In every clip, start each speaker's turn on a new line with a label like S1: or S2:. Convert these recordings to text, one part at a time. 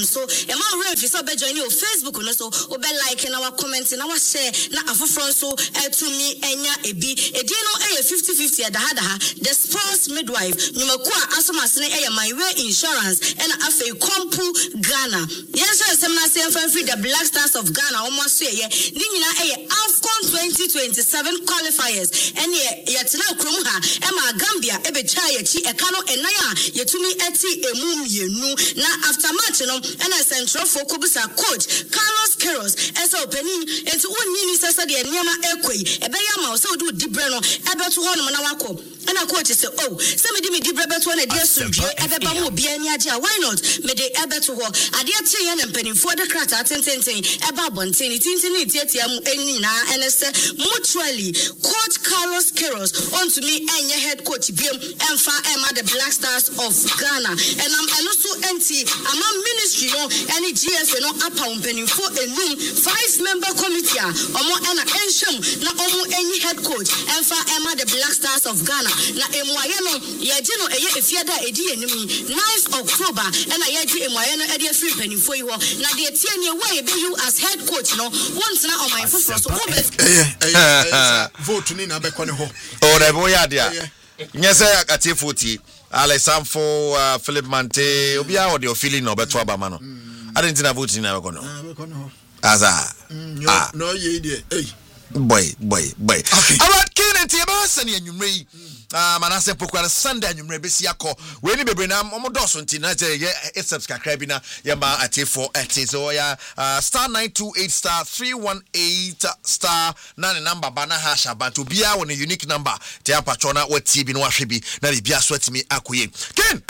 S1: So e ma hwe fi so be join you Facebook no so o be like na wa comment na wa share na afoforo so etumi enya ebi edi no 50-50 daha the sports midwife nyumaku a asomas ne my way insurance and afei kompu Ghana yes sem na say free the Black Stars of Ghana almost so ye ni nyina AFCON 2027 qualifiers and ye tena krom ha ma Gambia ebe cha ye chi eka no enan a yetumi eti emu mienu na after match no and central for Kobusa coach Carlos Queiroz eso opening enti wonni ni sesa de niama ekoi ebe ya ma so do dibre no ebe to ho no na wako and coach say oh say me di dibre beto na dia sundwe ebe ba mo bia ni age why not me de ebe to ho ade tie ya na mpanimfo de krata tententen ebe abonten tintin tietia mu enina ene se mutually coach Carlos Queiroz on to me enye head coach biem emfa ema the Black Stars of Ghana and I'm also anti ama ministry no any GSA no apa mpanimfo enum 5-member committee omo ena enhwem na omo enyi head coach emfa ema the Black Stars of Ghana na emwaye no yeje no eye efiada edi enimi 9th October ena yeje emwaye no edi free penifo yi ho na de tie ne way be you as head coach no once na on my foforo so
S2: vote ni na be kone ho
S3: o de bo ya dia nyese akati 40 Alexandro Philip Mante obia o de feeling no beto abama no adentina vote ni na be kone ho aza
S2: no ye de
S3: boy
S2: okay.
S3: Alright Ken nti eba sane anwumre manase pokwa Sunday anwumre besi akọ we ni bebre na omodoso nti na je ye subscribe bi na ye ma ate4 ate so ya star 928 star 318 star na number bana hash abantu bia won a unique number te apatona wati bi no ahwe bi na bia so atimi akoye Ken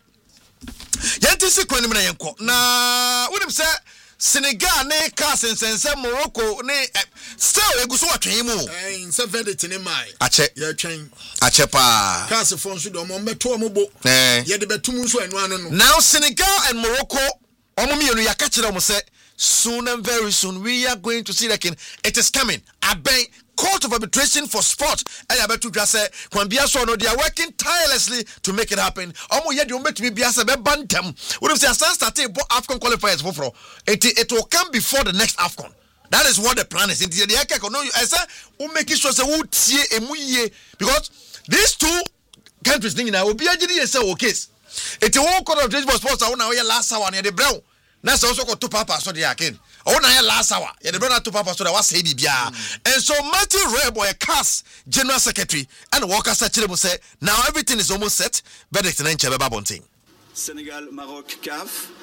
S3: yentisi kwanim na yenko na wonim se Senegal ne Kasensense Morocco ne still eguso atwen mu
S2: in 70 ne mai
S3: ache
S2: ye twen
S3: ache pa
S2: Kase fon so do mo beto mo bo ye de betum so anu anu no
S3: now Senegal and Morocco omo mienu ya ka kire mo say soon and very soon we are going to see like it is coming aben court of arbitration for sport and abetu dwa say kwambia so no they are working tirelessly to make it happen omo ye de ometumi bia say be bantam we say start AFCON qualifiers for it will come before the next AFCON. That is what the plan is. In the no, I say we make sure say we tie emuye because these two countries thing na obi agidi say o case it won court of arbitration for sports na we last hour na the brown na so so ko to papa so dey again oh na last hour ye the brother to papa so that was say bibia and so Martin Rebo a CAS general secretary and worker say chire mo say now everything is almost set verdict na nche beba bonting
S4: Senegal Maroc CAF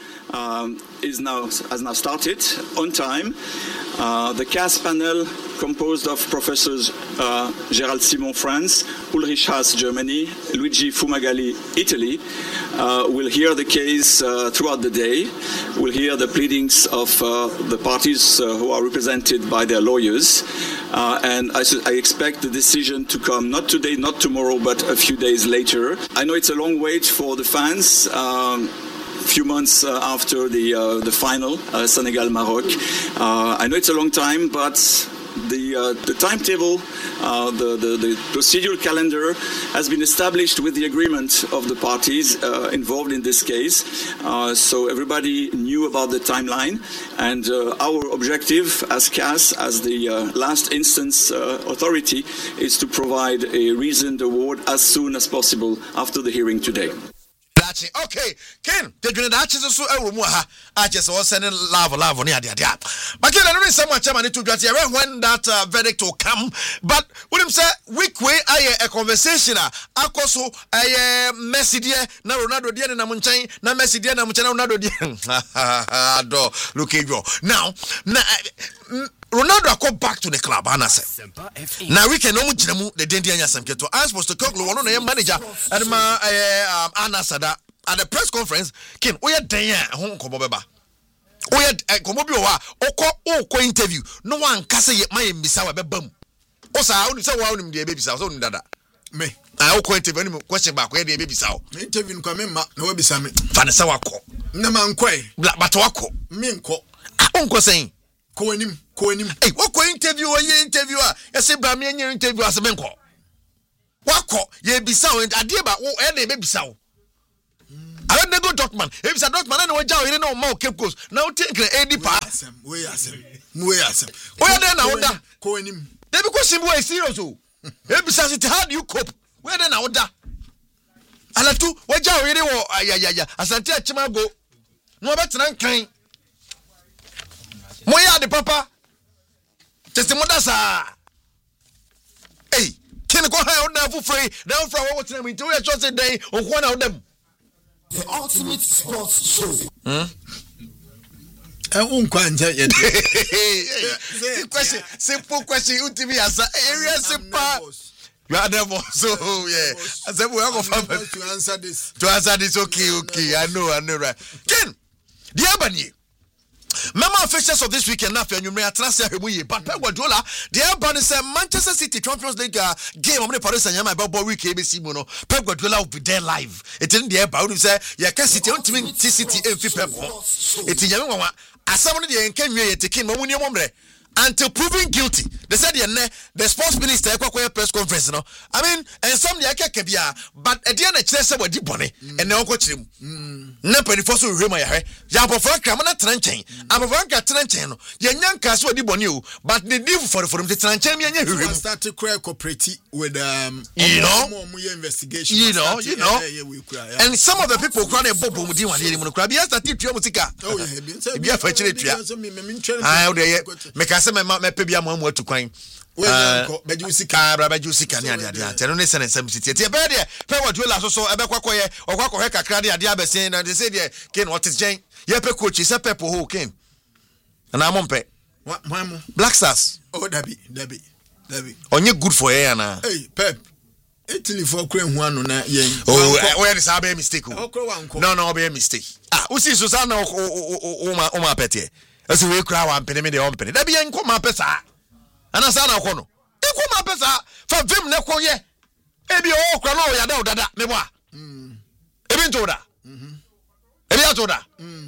S4: has now started on time. The CAS panel, composed of professors Gérald Simon, France, Ulrich Haas, Germany, Luigi Fumagalli, Italy, will hear the case throughout the day. We'll hear the pleadings of the parties who are represented by their lawyers. And I expect the decision to come not today, not tomorrow, but a few days later. I know it's a long wait for the fans. Few months after the final, Senegal Maroc. I know it's a long time, but the timetable, the procedural calendar has been established with the agreement of the parties involved in this case. So everybody knew about the timeline, and our objective as CAS, as the last instance authority, is to provide a reasoned award as soon as possible after the hearing today.
S3: Okay, Ken, the Grenadiers so I just was sending love on the idea. But Ken, I don't know someone chairman to get here when that verdict will come. But what I'm saying, week way a conversation, Akoso, a Messi dear, na Ronaldo dear, na Munchain, na Messi dear, na Munchain, Ronaldo dear. Look at you now. Ronaldo go back to the club, Anna said. Now we can only the Dendian Yasamketo. I was supposed to call one of the manager and my Anna Sada at the press conference. Ken, we are there, home Kobaba. We had a Komobioa, Oko interview. No one can say my Misawa Bum. Also, I only saw one in the baby house on Dada.
S2: Me,
S3: I will interview question back where the baby saw.
S2: Interview come in, no be Sammy.
S3: Fanasawako.
S2: Naman Quay,
S3: Black Batwako.
S2: Minko.
S3: Uncle saying.
S2: Koenim.
S3: Hey, what interviewer? I say, Bamian interview as a menko. Wako, ye be sound, and Adiba, oh, and they may be sound. I don't go Dortmund. If it's a Dortmund, I know what you know more Cape Coast. Now take the AD pass.
S2: We are some.
S3: Where then now that? They because him is serious. Besides it, how do you cope? Where then now that? I like to what you really want. As I tell Chimago, no better than kind. Moya the papa. Just the mother's hey, can you go high on now for free? Now from what's name into a just a day on one of them.
S5: The ultimate sports show.
S2: I won't quite yet.
S3: Question, simple question. You TV as area simple. You are never so yeah. I said we are going
S2: to answer this.
S3: To answer this, okay. I know, right. Ken, the Albany. Mama officials of this weekend, nothing you may transfer but Pep Guardiola, the Albany said Manchester City Champions League game. I'm going to Paris Saint-Germain about week ABC Mono. Pep Guardiola will be there live. It's in the air. You say, yeah, can City on team City every Pep. It's in Yamawa. As someone the came here to King Mamunia until proven guilty. They said the sports minister press conference. No, I mean, and some the Akabia, but at the end of the day, bonnet and now coach him. Nepany for so remember, Jabo for Kramana Tranchain. I'm a Vanka Tranchano. Young Castle di Bonu, but the deal for them the Tranchan and
S2: start to cooperate with investigation.
S3: You know, and some of the people cry a bobo with you and the Crabia that teach you musica. Oh, yeah, fortunately, I make us my pebia mom to crime. Well, Bajusika, Rabajusika, and listen and some city. Better, Papa Jula so a Bequacoy or Wacoheca Cradia Diabesin, and they said, Ken, what is Jane? Yepe coach is a pepper who came. And I'm on pay.
S2: What, Mamma?
S3: Black Stars.
S2: Oh, Debbie.
S3: On you good for air now.
S2: Hey, Pep. Italy for Queen one on that,
S3: oh, where is our mistake? No, be a mistake. Ah, who sees Susanna Oma Petty? As we cry one penny, the open. That be uncle my pesa. And I said, I want to go my pesa for Vim Neko ye. Maybe all Crano Yado Dada, Mewa. Even to that. Ebi toda.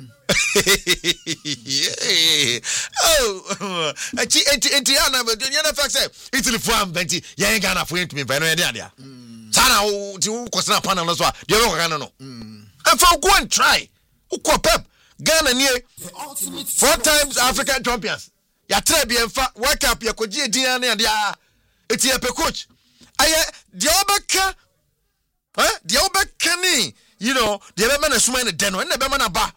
S3: Oh, etiana but the other fact say Italy for am 20 ye Ghana for into me by no dia. Sana o ti o kwesna panel no so a de o Ghana no. And for go and try. Uko Pep Ghana near 4 times African champions. Ya try be enfa World Cup ya koji edin na dia. Eti e pe coach. Aye de obeka de obeka ni. You know, the other man is swinging the den, and the man about.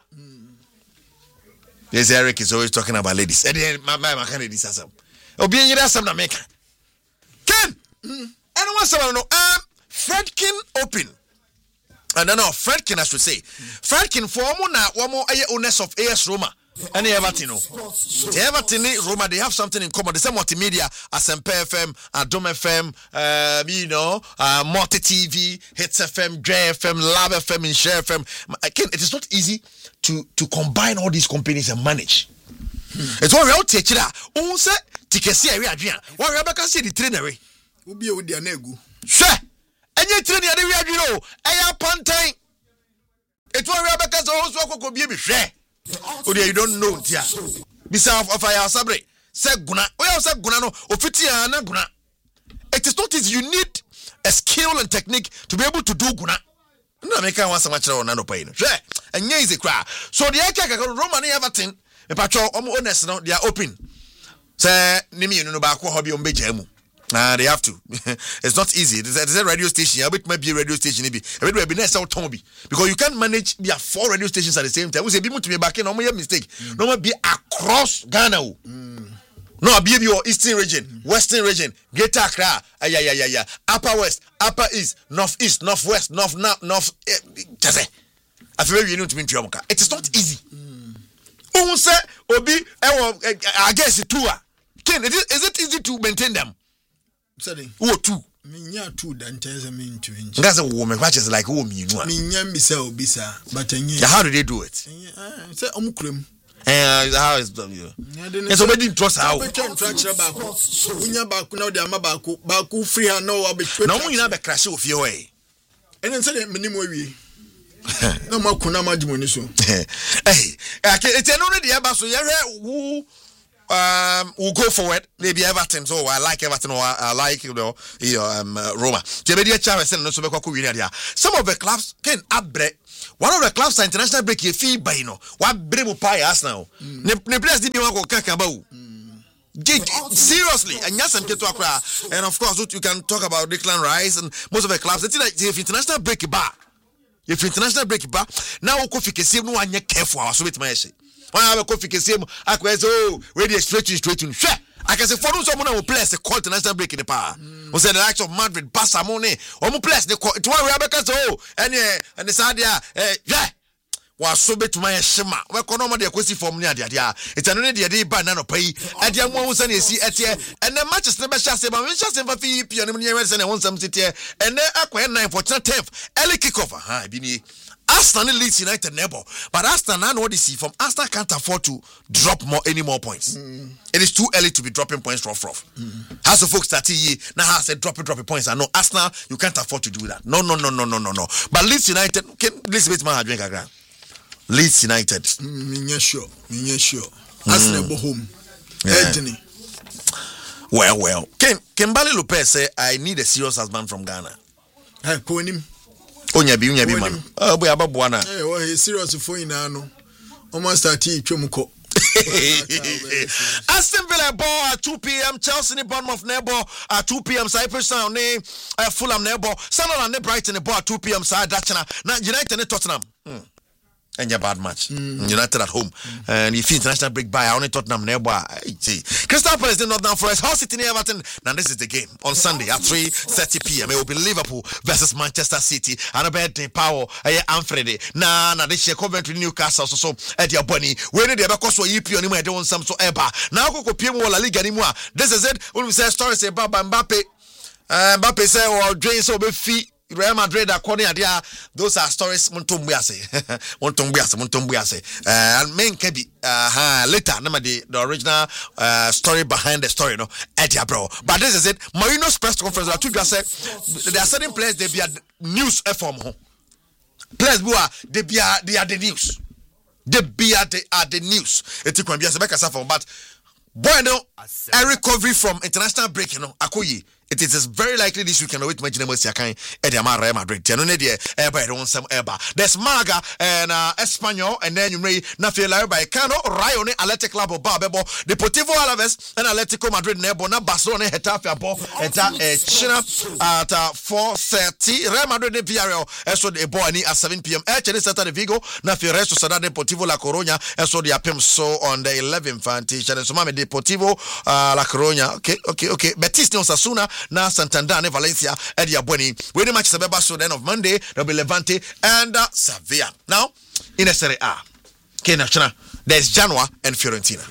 S3: Yes, Eric is always talking about ladies. And then my candidate is some. Oh, being you some America. Ken, I don't want someone to know. Fredkin Open. I don't know, Fredkin, I should say. Fredkin for one more owners of AS Roma. And Everton, the Everton Roma, they have something in common. The same multimedia, SMP FM, Dome FM, Multi TV, Hits FM, JFM, Lab FM, and Share FM. Again, it is not easy to combine all these companies and manage. It's what we all take it out. Who said Tikesi area? What we are see the trainer?
S2: Who be with the nego?
S3: Sure. And you train the area, you know, I have time. It's what we are because also could be share. Oh, you don't know, dear. Besides, of I sabre, said Guna, well, said Gunano, Ofitia, and Guna. It is not easy. You need a skill and technique to be able to do Guna. No, make I want so much on no pain. Sure, and yes, a cry. So the Aka Roman Everton, a patrol, honest, no, they are open. Say, Nimi, no back, hobby on Bejemu. They have to. It's not easy. There's a radio station. A bit might be a radio station. A bit will be next out Tombi because you can't manage. Be 4 radio stations at the same time. We say people to be back in. No more mistake. No more be across Ghana. No, be your eastern region, western region, Greater Accra, Upper West, Upper East, Northeast, Northwest, North. I feel you need to be in Triamuka. It is not easy. Say Obi, I guess it too. Ken, is it easy to maintain them? Oh, 2.
S2: Minya 2 dantes mean to inch.
S3: That's a woman, which is like home, you know.
S2: Minya bisa, but
S3: how do they do it?
S2: Say omukrim.
S3: How is done you? It's already trust how.
S2: Unya baku now the amabaku, baku free and no abi.
S3: No, you never crash off your way.
S2: And then say minimum we. No more kunama jimoniso.
S3: Hey, it's already about so you're who. we'll go forward. Maybe Everton. So I like Everton or I like Roma. Some of the clubs can upgrade. One of the clubs are international break your fee by what bremu pie us now. Ne players didn't want to kakabau. Seriously, and yes, and of course you can talk about Declan Rice and most of the clubs. It's like if international break bar. If international break bar, now Kofi Kesem no one careful. So it's my say. When I have a Kofi Kesem, I can say, oh, ready straight to. I can say, for someone who plays a call international break in the power. We said the likes of Madrid, Barca, Mone, or who plays the call. It's why we have because and the Sadia, yeah. Was so bit my shema. Well, Conoma de Quasi from near the idea. It's an only day by nano pay. And young one was an AC at here. And the match is never chassis, but when chassis for fee, piano, and I want some city. And then I quite 9 for 10th. Early kickoff. Hi, Bini. Arsenal leads United neighbor, but Arsenal what they see from Arsenal can't afford to drop any more points. It is too early to be dropping points rough. Has the folks that now has said dropping points. I know Arsenal, you can't afford to do that. No. But Leeds United can Leeds United.
S2: Sure. Arsenal go home.
S3: Well. Kembali Lopez say I need a serious husband from Ghana.
S2: Hey, Konim.
S3: Onya bi man. Oh boy ababoa na.
S2: He serious for ina no. Almost start twemko.
S3: Aston Villa ball at 2 p.m. Chelsea ni Bournemouth nebo at 2 p.m. Cyprus Town ni Fulham nebo. Sunderland ni Brighton nebo at 2 p.m. Dachana. Na United ni Tottenham. And your bad match. United at home. And if international break by only Tottenham nearby. Crystal Palace in Northern Forest. Hull City near Everton. Now this is the game on Sunday at 3:30 p.m. It will be Liverpool versus Manchester City. And a bed power. Anfredi. Now this year Coventry Newcastle so at your bunny. When they ever cost for EP on him, I don't some so ever. Now go PM La Liga anymore. This is it. When we say stories about Mbappe. Mbappe say or James so be fee. Real Madrid according to those are stories Montombiase and main can be later the original story behind the story Edia bro, but this is it. Mourinho's press conference I told you say there are certain players they be news from home players who are they are the news they are the news it can be as but bueno a recovery from international break Akoyi. It is very likely this weekend with Majinemos Yakan Ediama Real Madrid. There's Maga and Espanyol, and then you may Nafila by Cano, Rayo, Athletic Club of Barbebo, Deportivo Alaves, and Atletico Madrid, Nebona, Barcelona, Hetafe, China at 4:30. Real Madrid, Villarreal, and so the boy at 7 p.m. Actually, Saturday Vigo, Nafira, Sociedad Deportivo La Coruña, and so the Apim so on the 11th. And so Mame Deportivo La Coruña. Okay. Betis Osasuna. Now Santander and Valencia Eddie Aboni. When the match is about so the end of Monday, there'll be Levante and Sevilla. Now, in a Serie A, there's Genoa and Fiorentina.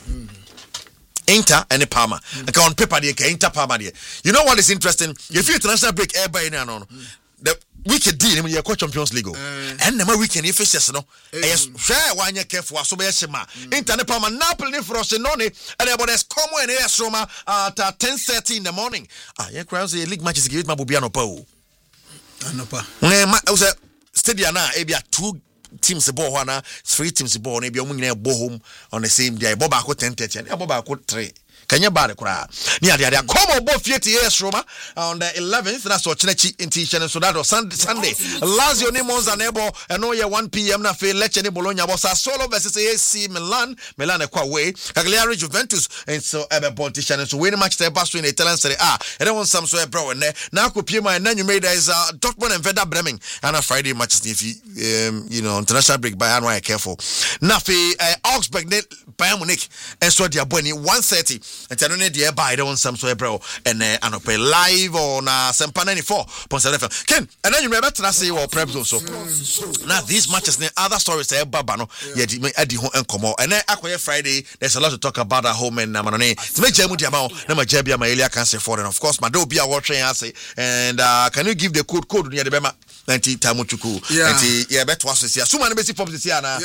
S3: Inter and Parma. On paper, Inter Parma. You know what is interesting? If you international break, everybody the weekend deal when you Champions League. And the weekend if it's no. Share one year careful so be shema. Inter and Parma Napoli for us and about as common and AS Roma at 10:30 in the morning. Yeah, crowds the league matches give my Bubiano Pau.
S2: Anopa.
S3: Was stadium now, maybe 2 teams the ball, 3 teams the ball, maybe you're home on the same day. Boba 10:30 and Boba 3. Kanya bare kura near the come both AS Roma on the 11th. That's what Chinechi in so that was Sunday. Lazio Nemos and Ebo and 1 p.m. na fe Lecce Bologna was Sassuolo versus AC Milan a way Cagliari Juventus and so Bontition so win match there back in Italian Serie A and then some so bro and now Kupima and then you made is Dortmund and Werder Bremen and a Friday matches if you international break by Anway careful Nafi Augsburg Bayern Munich and so dia Boni 1:30 and tell me the by the one some so bro and pay live on Sempa 94.7 Ken and then you remember to say what prep so now these matches the other stories say babano yet adi ho enkomo and then akoye Friday there's a lot to talk about at home and manone to make jamu diamao na majabia ma Elia can say for and of course ma do be a watching say and can you give the code near the bema 90 tamuchuku and better was here so man be see pop this here na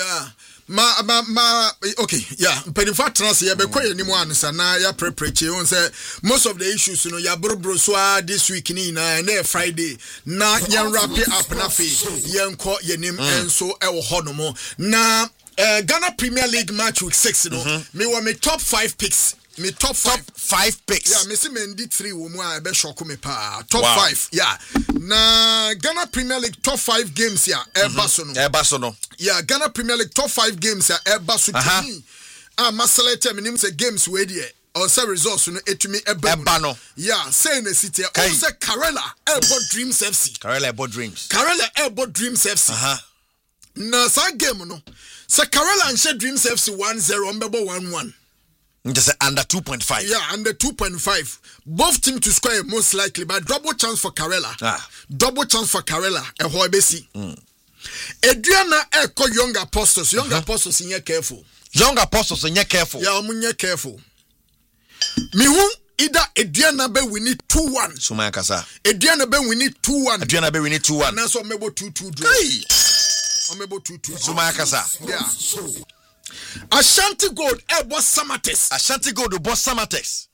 S2: okay, yeah. But in fact, trans ya be kweye ni mu ansa na ya prepreche on say most of the issues ya brobro so this week ni na Friday na yan wrap it up na fe yan ko yenim enso e wo honomo na Ghana Premier League match week 6 me wa me top 5 picks me top 5
S3: picks.
S2: Yeah, me see me ndi 3 wo mu a be shock me pa. Top 5. Yeah. Na Ghana Premier League top 5 games ya Ebaso no. Yeah, Ghana Premier League top 5 games ya Ebaso to me. Maselete me nim say games we dey. Or say results no etumi eba no. Yeah, say na city. Or say Karela Airport Dreams FC.
S3: Karela Airport Dreams FC.
S2: Na sa game no. Say Karela and share Dreams FC 1-0 mbebo 1-1.
S3: Just under 2.5.
S2: Yeah, under 2.5. Both teams to score most likely, but double chance for Karela. Double chance for Karela. Adriana Eko Young Apostles. Young Apostles in careful.
S3: Young Apostles in careful.
S2: Yeah, I'm careful. Mihu either Adriana be we need 2-1.
S3: Sumaya kasa.
S2: Adriana be we need 2-1.
S3: Adriana be we need 2-1.
S2: And that's what mebo 2-2 draw.
S3: Hey.
S2: Mebo 2-2.
S3: Sumaya kasa.
S2: Yeah. Ashanti Gold Ebo Samates.
S3: Ashanti Gold Ebo Samates.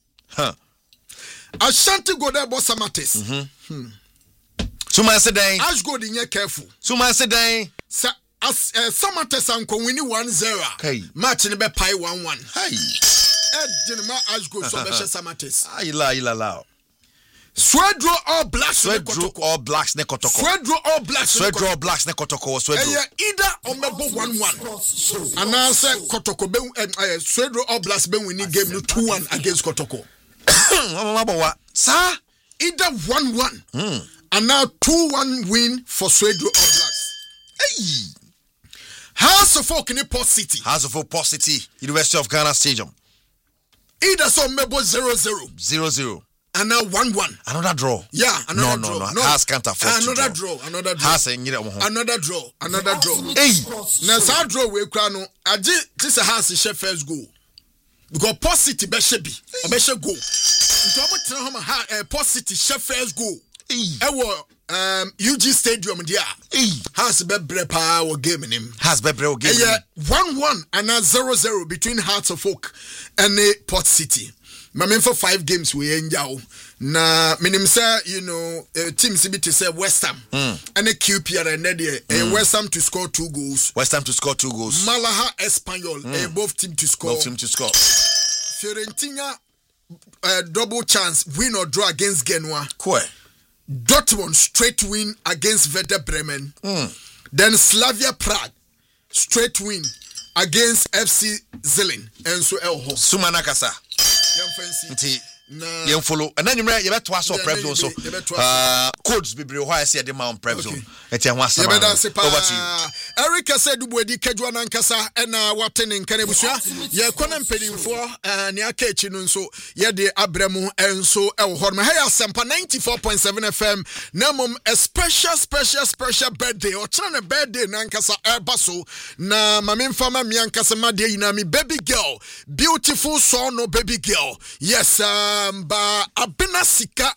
S2: Ashanti Gold Ebo Samates.
S3: Sumaya Sedeng.
S2: Ash Gold in careful.
S3: Sumaya Sedeng.
S2: Samates anko winning 1-0.
S3: Okay.
S2: Match in be pie 1-1.
S3: Hey.
S2: Edinma Ash Gold so be Samates.
S3: Ila.
S2: Swedro All Blacks
S3: ne kotoko.
S2: Swedro All Blacks
S3: ne kotoko. Swedro.
S2: Either omebo 1-1. And now say Kotoko be Swedro All Blacks be winning game no 2-1 against Kotoko.
S3: Sir,
S2: either 1-1. And now 2-1 win for Swedro All Blacks.
S3: Hey.
S2: House of Folk in Port City.
S3: House of Folk Port City. University of Ghana Stadium.
S2: Either so omebo 0-0.
S3: 0-0.
S2: And now 1-1.
S3: Another draw.
S2: Yeah, another draw.
S3: No. Has can't afford
S2: another draw. Another draw.
S3: Has
S2: another draw.
S3: Hey.
S2: Now sa draw we kra no. Agi this has share first goal. Because Port City be shebi. Be she goal. Nto mo tena ho ma Port City share first goal. Ewo UG Stadium dia. Has be bre pa wo game nim.
S3: Has be bre wo game.
S2: 1-1 and now 0-0 between Hearts of Oak and Port City. Mamen for 5 games we enjoy. Na minim say teams be to say West Ham and a QPR and there West Ham to score 2 goals. Malaha Espanyol both team to score. Fiorentina double chance win or draw against Genoa. Dortmund straight win against Werder Bremen. Then Slavia Prague straight win against FC Zilin and so Elho.
S3: Sumanakasa. Young follow and then you better was so prep zone so codes be why I see the mount prep zone. Over to you.
S2: Eric said Wedi Kedwa Nankasa and Waten in Kanebusha. Ye konem pedin for near Kachin so ye de Abremu and so El Horma. Hey, Sempa 94.7 FM. Namum a special birthday or China birthday Nankasa Airbaso. Na Mamin Fama Miankasa Madi Nami baby girl. Beautiful son no baby girl. Yes, ba abina sika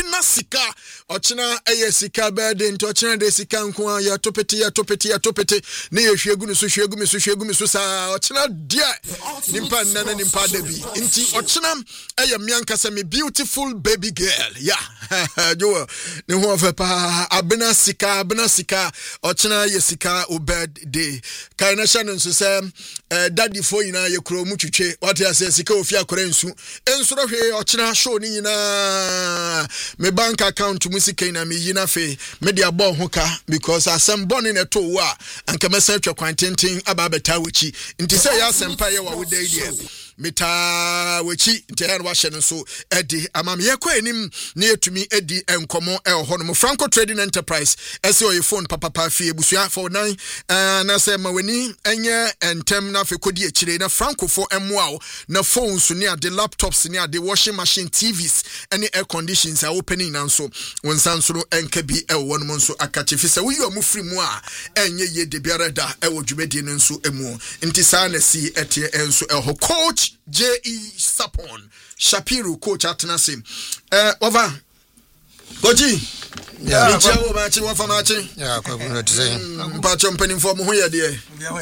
S2: ochina sika birthday nto ochina de sika nko ya topeti ne ye hwegu so sa ochina dia nimpa nana nimpa da bi nti ochina mianka se me beautiful baby girl yeah jo ne ho fa pa abina sika ochina ye sika o birthday kai na sha nso se daddy fo yina ye kro mu twetwe what ya se sika ofia kora nsu ensuro hwe ochina show ni nyina me bank account musika na me yina fe me dia bo hoka because asem born in a to wa anka mesa twa kwantenten aba beta wuchi nti say ya sempa ye wa wodai dia meta wuchi nti ya wa hye no so edi amam ye kwa enim na etumi edi enkomo ho no Franco Trading Enterprise ese o phone papa fie busua for 9 na say ma weni enye entem na fe kodi akire na Franco for emwa na phones ne ade laptops ne ade washing machine TVs any air conditions are opening now so when sansoro enka bi one monso akache fi se we you free mu a enye ye de biara da e wo dwumedi no nso emu nti sa na si etie enso coach J.E. Sapon Shapiro coach atenase over Koji yeah chawo ba chi wafa ma chi
S5: yeah kwa kuna tse
S2: mpa chompani for mo ho ye de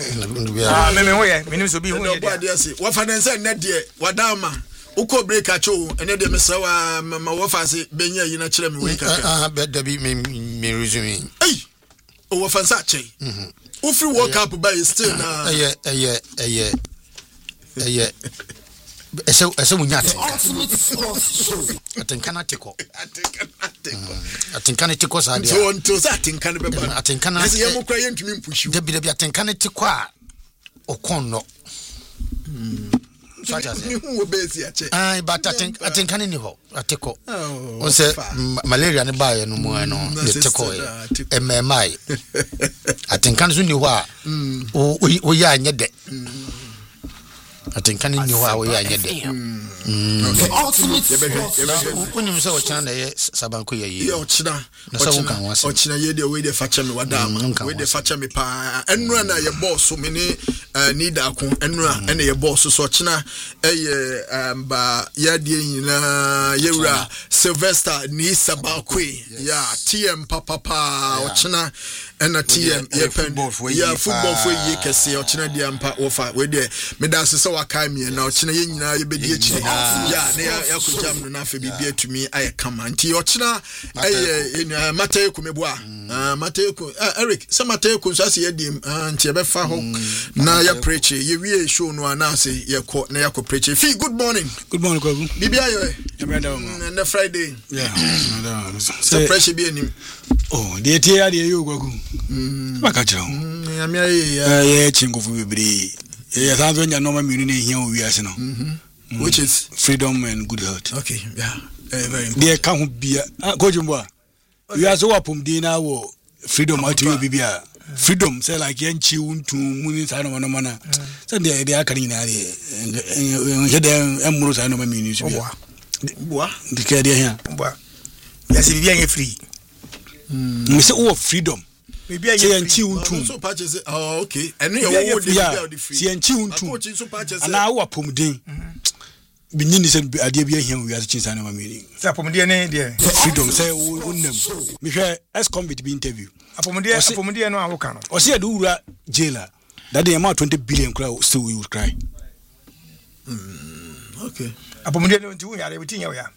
S6: me ho ye menim so bi ho ye
S2: de wafa den se ne de wadama uko break acho ene de mesawa ma wafa se benya yi na kire me we kaka
S5: da bi me resume
S2: o wafa sa che ufri work up by still na
S5: ɛsɛ munya atenkana teko atenkana teko sa dia
S2: so until that atenkana beba
S5: atenkana
S2: ɛsɛ yɛ mokra yɛ ntumi mpushi
S5: dabi atenkana teko a okonno so ata se
S2: wo besi ache
S5: but atenkana ni ho ateko on se malaria ne baaye no mu no de teko mmai atenkana so ni ho a o ya anye de atenkana ni ho a o ya anye de unim so ochina na ye sabanko ye
S2: ochina ye de we de facha me wadama we de facha me pa enura na ye boss me ni need akon enura ene ye boss so ochina ba ya de nyina yewura Sylvester ni sabakwe ya TM papa ochina ena TM ye pen ya football for ye kese ochina de ampa ofa we de me da se wakai me na ochina ye nyina ye bedi echi ya ne ya kujam no na afa bibia tumi aye kama nti ochina Mateko meboa Mateko Eric se Mateko so ase ye dim nti e be fa ho na ya preach ye wie show no anase ye ko na ya ko preach fi good morning kwagu bibia yo na Friday so preach bi anim
S7: de tie ya de yo kwagu baka chiro
S2: ya me ye
S7: chingofu bibiri ye sanzo nya no ma minu na hia o wiase no
S2: which is
S7: freedom and good health.
S2: Okay, yeah, very important.
S7: They can't be coach mboa. You are so apum di na wo freedom ati you bibia. Freedom say like yanchi untu muni sa no mana. So they aka ni na dey. Dem emuro sa no ma mini so bia.
S2: Boa.
S7: Dike dey here.
S6: Boa. Yes, bibia ye free.
S7: Me say oh freedom.
S6: Bibia ye
S7: yanchi untu.
S2: So purchase okay. And you wo dey free.
S7: Si yanchi untu. Ana wo apum din. Binini se ade bia hia wi aso chinsa na ma mini
S6: se apomde ne de
S7: freedom say wonnam me hwe ex-convict be interview
S6: apomde no awoka no
S7: o se do wura jailer that the amount 20 billion still you cry
S2: okay
S6: apomde no nti wo yare we tinya we ya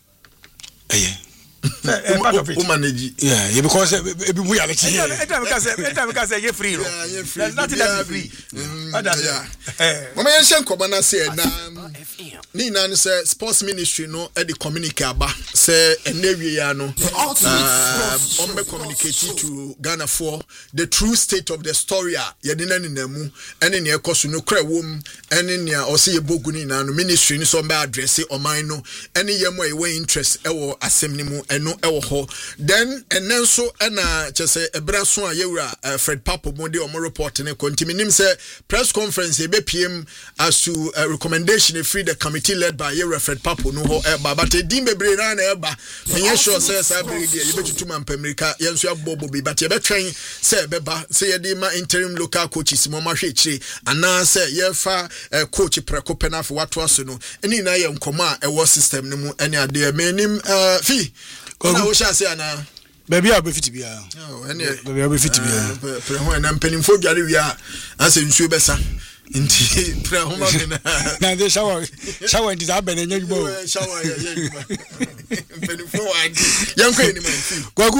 S2: part of it manage
S7: yeah because ebi mu yare chi
S6: etam ka say you free there's nothing that is free
S2: mama yan shen koba na say na ni na say sports ministry no e de communicate aba say enewie ya no on be communicate to Ghana for the true state of the story ye de na ninamu ene ne ekoso no kra wom ene ne o say ye bogu ni na no ministry ni so be address oman no ene ye mo e we interest e wo asem ni mu eno e wo ho then enen so na chese ebra so a yewura Fred Papo mo de o report ne kontiminim say press conference e be PM as to recommendation free the committee led by yewura Fred Papo no ho e ba but edin bebre na na e ba menye sure say say be dey ye betutu man America ye nso abobo bi but ye be twen say be ba say ye dey ma interim local coaches mo ma hwe chire ana say ye fa coach preko penafo wato aso no eni na ye nkoma e wo system no mu eni ade menim fi na wo sha say ana
S7: baby a be fit bia baby a be fit bia
S2: pre ho na mpanimfo dware wi a ase nsuo besa nti pre ho ma
S7: na de shower ndi za bene nya gbo
S2: shower ya mpanimfo wa yanko ni man fi
S7: kwagu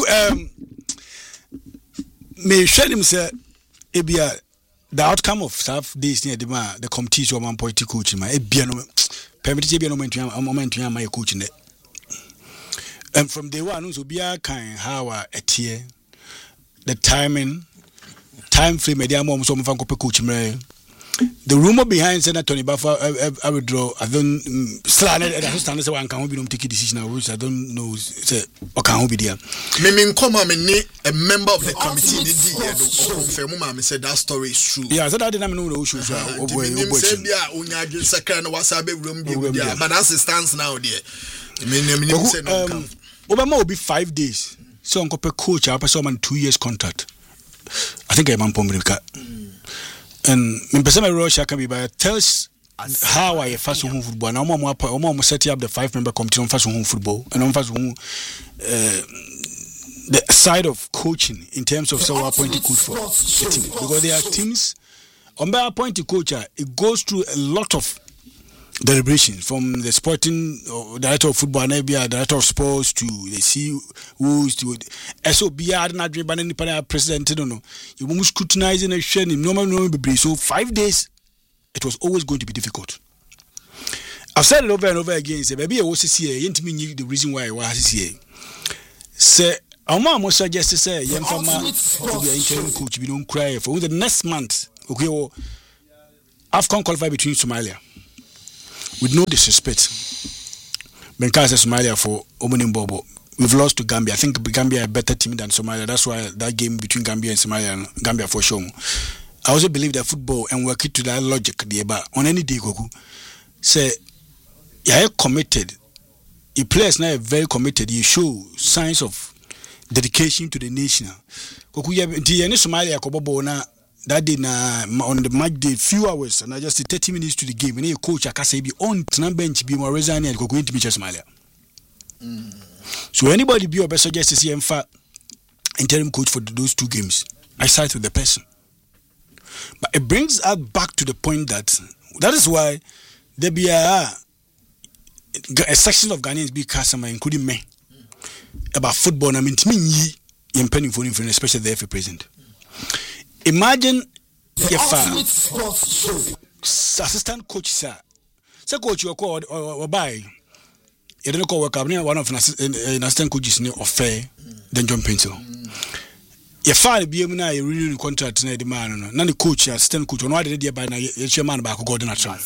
S7: me hwenim say ebia the outcome of staff days near the committee so man political coach ma ebia no permit ebia no moment ma coach ne. And from day one, so be a kind how etie the time frame media mom so mfa kope coach me. The rumor behind Senator Tony Baffa I withdraw. I don't stand say one can be no take decision which I don't know say o can be there.
S2: Me come am ni a member of the committee ni di here do confirm ma me say that story is true.
S7: Yeah, so that didn't know the issue so
S2: say bia onya adwen sakra na wasa be wrum bi dia but as it stands now there. Me say no.
S7: Obama will be 5 days. So on a coach, I person on 2 years contract. I think I'm on Pomrika. And in person Russia can be by tells how I first home football. Now I'm setting up the 5-member committee on first home football and on first home the side of coaching in terms of so appointed coach for the team. Because there are teams on by appointed coach, it goes through a lot of deliberations from the sporting director of football, director of sports to the CEOs to SOBR na driven any president. No, you must scrutinize and share normal. So 5 days, it was always going to be difficult. I've said it over and over again. Say, baby, I was here. You me the reason why I was here. Say, our mom was suggest to say, young farmer to be an interim coach. We don't cry for the next month. Okay, AFCON qualify between Somalia. With no disrespect, Benkazi Somalia for Omonim Bobo. We've lost to Gambia. I think Gambia a better team than Somalia. That's why that game between Gambia and Somalia, and Gambia for sure. I also believe that football and work it to that logic. On any day, Goku say, you're committed. Your players now are very committed. You show signs of dedication to the nation. Goku, the Somalia Kobobo na. That day on the match day, few hours, and I just did 30 minutes to the game. And a coach, I can say, be on the bench, be more resilient, and go into Somalia. So anybody be your best suggest to see in fact interim coach for those 2 games. I side with the person. But it brings us back to the point that is why there be a section of Ghanaians be customer, including me, about football. I mean, to me, you're penning for him, especially the FA president. Imagine if assistant coach sir, say coach you call or buy. You don't call work one of an assistant coaches new fair than John Pencil. Your father be able to renew contract in the man, none the coach, assistant coach, or not the by now, your man back Gordon Trump.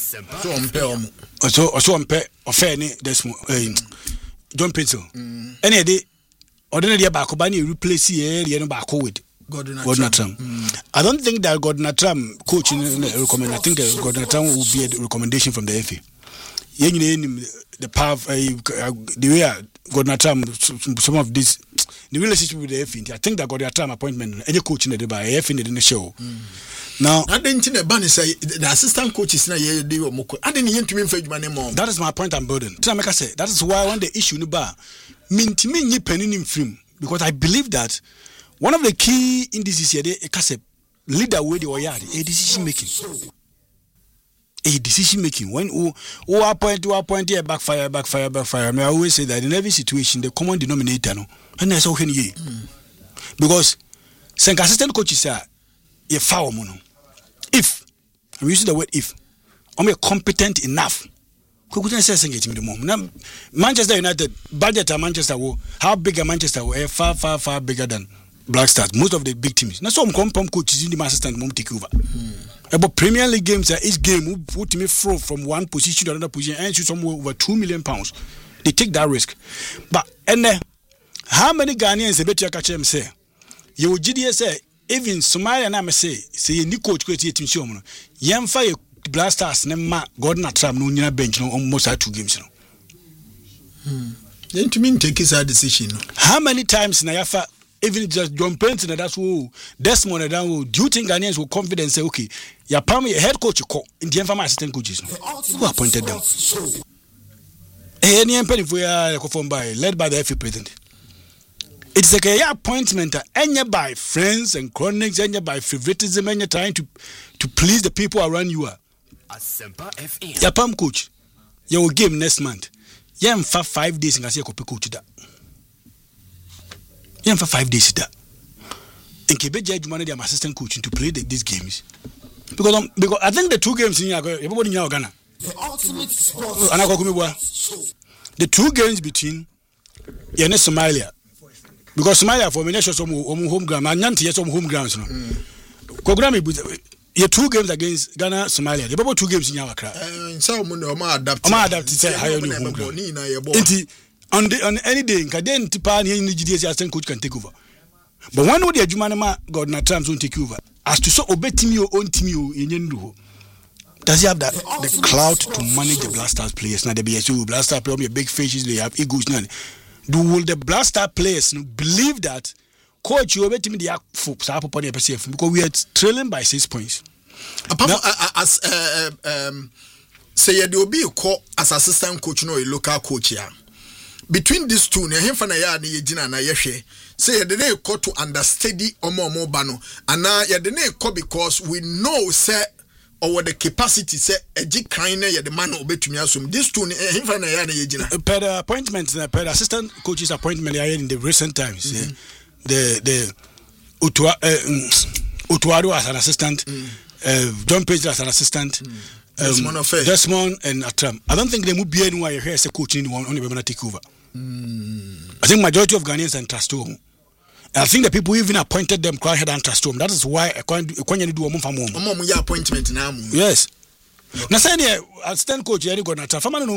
S7: So I'm pay or fair, John Pencil. Any day, ordinary back, Bani replace here, back with. Gordon Trump. I don't think that Gordon Trump coaching recommend. I think that Gordon Trump will be a recommendation from the FA. The power, the way Gordon Trump, some of this, the relationship with the FA. I think that Gordon Trump appointment, any coaching the by FA in the show. Now, I didn't think the assistant coach is not here. I didn't hear to me for my name. That is my point I'm building. That is why when the issue in the bar, mean to me, penning in film because I believe that. One of the key indices here, a leader where they were a decision making. A decision making. When who appoint here backfire. I mean, I always say that in every situation, the common denominator, no, and that's all can ye. Because some assistant coaches are a foul mono. If I'm using the word if, I'm competent enough. Manchester United budget Manchester how big are Manchester far bigger than Black Stars, most of the big teams. Now some coaches in the assistant mom take over. About Premier League games, each game will put me from one position to another position and shoot somewhere over £2 million. They take that risk. But and how many Ghanaians bet you catch them say? You would say even Somalia and I say you coach create team show. Yam fire Black Stars nema Gordon Trump no nyina bench no almost 2 games no.
S2: Then to mean take his decision.
S7: How many times na yafa even just John Penton, that's who Desmond, and do you think Ghanaians will confident say, okay, your primary head coach, in the informal assistant coaches, who appointed them? Any penny for led by the FA president. It's like a appointment, and by friends and chronics, and by favoritism, and you're trying to please the people around you. Your palm coach, you will game next month. You have 5 days in a coach that. Yeah, for 5 days that. And Quebec judge one of them assistant coaching to play these games. Because I think the 2 games in everybody in Ghana. The 2 games between and Somalia. Because Somalia for me some home ground, and Nanti some home grounds. Kogami 2 games against Ghana, Somalia. The about 2 games in Accra.
S2: Some adapt
S7: to say higher home ground. On any day, Kaden Tipan in the GDS assistant coach can take over. But one of the Jumanama Gordon Trump won't take over. As to so obey team your own team in Yendu. Does he have that the clout to manage the Black Stars players? Now the BSU Black Star players, big fishes, they have egos. Do the Black Star players believe that coach you obey team the for because we are trailing by 6 points.
S2: Apart as say you will be as assistant coach, no a local coach here. Between these two, him for na ya na yegina na yehwe. Say you dey call to understudy omo bano, and now you dey call because we know say or the capacity say eji kan na ye the man obetumi asum. These two him for na ya na yegina.
S7: Per the appointment, per the assistant coach's appointment in the recent times, the Utuado as an assistant, John Page as an assistant. Desmond and Atram. I don't think they would be anywhere here as a coach anyone only going to take over. I think majority of Ghanaians are trust home. I think the people even appointed them crowd head and trust home. That is why I can't do a month from home.
S2: Appointment now.
S7: Yes. Now, say assistant coach, you're going to